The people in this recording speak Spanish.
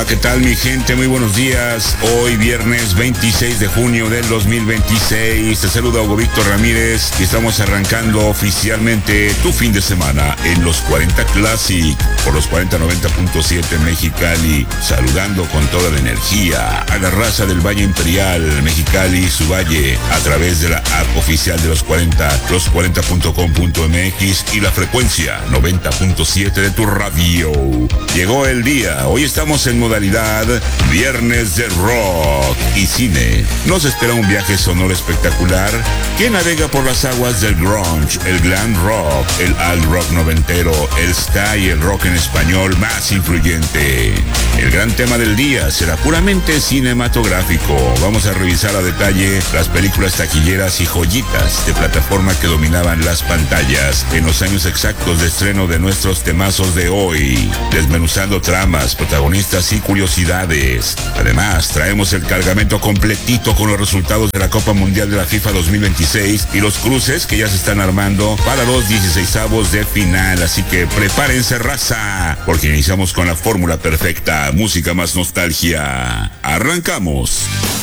¿qué tal mi gente? Muy buenos días. Hoy viernes 26 de junio del 2026. Te saluda Hugo Víctor Ramírez y estamos arrancando oficialmente tu fin de semana en los 40 Classic por los 4090.7 Mexicali. Saludando con toda la energía a la raza del Valle Imperial, Mexicali y su valle a través de la app oficial de los 40, los40.com.mx y la frecuencia 90.7 de tu radio. Llegó el día. Hoy estamos en modalidad Viernes de Rock y Cine. Nos espera un viaje sonoro espectacular que navega por las aguas del grunge, el glam rock, el alt rock noventero, el ska y el rock en español más influyente. El gran tema del día será puramente cinematográfico. Vamos a revisar a detalle las películas taquilleras y joyitas de plataforma que dominaban las pantallas en los años exactos de estreno de nuestros temazos de hoy, desmenuzando tramas, protagonistas y curiosidades. Además, traemos el cargamento completito con los resultados de la Copa Mundial de la FIFA 2026 y los cruces que ya se están armando para los 16avos de final. Así que prepárense, raza, porque iniciamos con la fórmula perfecta, música más nostalgia. ¡Arrancamos!